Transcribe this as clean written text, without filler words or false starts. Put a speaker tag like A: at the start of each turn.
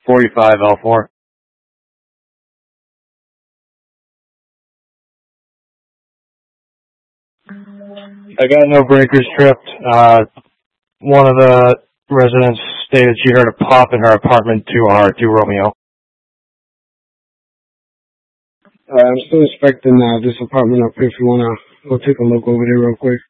A: 45 L4. I got no breakers tripped. One of the residents stated she heard a pop in her apartment 2 Romeo.
B: I'm still inspecting this apartment up here if you want to go take a look over there real quick.